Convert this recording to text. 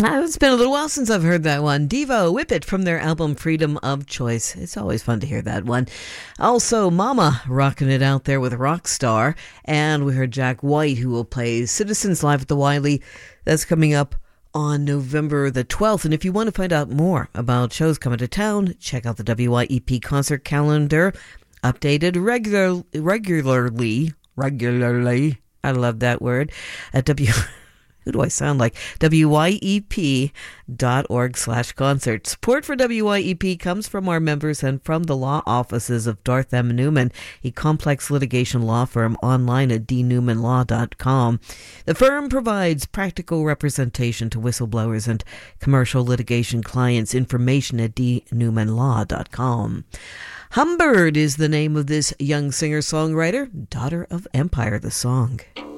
It's been a little while since I've heard that one. Devo, Whip It, from their album Freedom of Choice. It's always fun to hear that one. Also, Mama rocking it out there with Rockstar. And we heard Jack White, who will play Citizens Live at the Wiley. That's coming up on November the 12th. And if you want to find out more about shows coming to town, check out the WYEP concert calendar, updated regularly. I love that word. At Who do I sound like? WYEP.org/concert. Support for WYEP comes from our members and from the law offices of Darth M. Newman, a complex litigation law firm, online at dnewmanlaw.com. The firm provides practical representation to whistleblowers and commercial litigation clients. Information at dnewmanlaw.com. Humbird is the name of this young singer-songwriter, daughter of Empire, the song.